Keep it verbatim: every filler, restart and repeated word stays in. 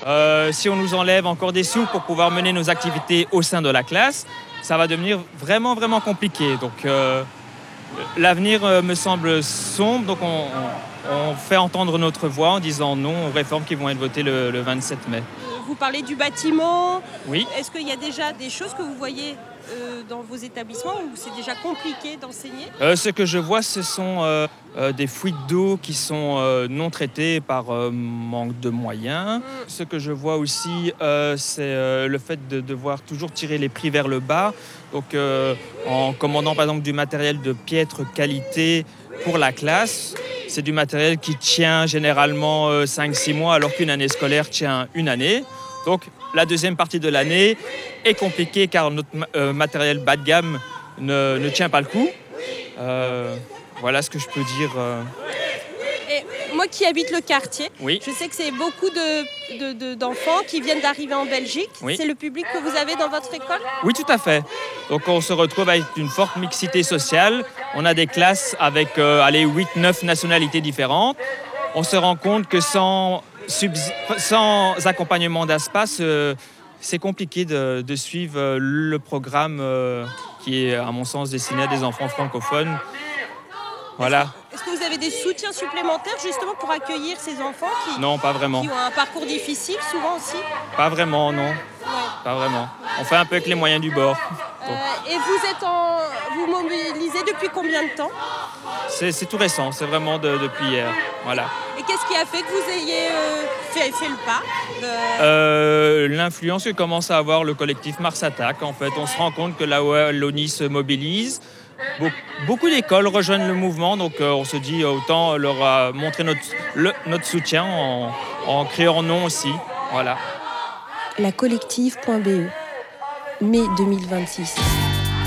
Euh, si on nous enlève encore des sous pour pouvoir mener nos activités au sein de la classe, ça va devenir vraiment, vraiment compliqué. Donc, euh, l'avenir euh, me semble sombre. Donc, on, on, on fait entendre notre voix en disant non aux réformes qui vont être votées le, le vingt-sept mai. Vous parlez du bâtiment. Oui. Est-ce qu'il y a déjà des choses que vous voyez euh, dans vos établissements où c'est déjà compliqué d'enseigner ? euh, Ce que je vois, ce sont euh, euh, des fuites d'eau qui sont euh, non traitées par euh, manque de moyens. Mm. Ce que je vois aussi, euh, c'est euh, le fait de devoir toujours tirer les prix vers le bas. Donc, euh, en commandant par exemple du matériel de piètre qualité pour la classe, c'est du matériel qui tient généralement euh, cinq six mois alors qu'une année scolaire tient une année. Donc la deuxième partie de l'année est compliquée car notre euh, matériel bas de gamme ne, ne tient pas le coup. Euh, voilà ce que je peux dire. Euh... Et moi qui habite le quartier, oui. Je sais que c'est beaucoup de, de, de, d'enfants qui viennent d'arriver en Belgique. Oui. C'est le public que vous avez dans votre école ? Oui, tout à fait. Donc on se retrouve avec une forte mixité sociale. On a des classes avec euh, allez, huit neuf nationalités différentes. On se rend compte que sans... Subs- sans accompagnement d'ASPAS, euh, c'est compliqué de, de suivre euh, le programme euh, qui est, à mon sens, destiné à des enfants francophones. Voilà. Est-ce que vous avez des soutiens supplémentaires justement pour accueillir ces enfants qui, non, pas vraiment. qui ont un parcours difficile souvent aussi ? Pas vraiment, non. Ouais. Pas vraiment. On fait un peu avec les moyens du bord. Euh, et vous êtes en... vous mobilisez depuis combien de temps ? c'est, c'est tout récent, c'est vraiment de, depuis hier. Voilà. Et qu'est-ce qui a fait que vous ayez euh, fait, fait le pas de... euh, L'influence que commence à avoir le collectif Mars Attack. En fait, on se rend compte que la Wallonie se mobilise. Beaucoup d'écoles rejoignent le mouvement, donc euh, on se dit autant leur euh, montrer notre, le, notre soutien en, en criant non aussi. Voilà. La collective point b e, mai deux mille vingt-six.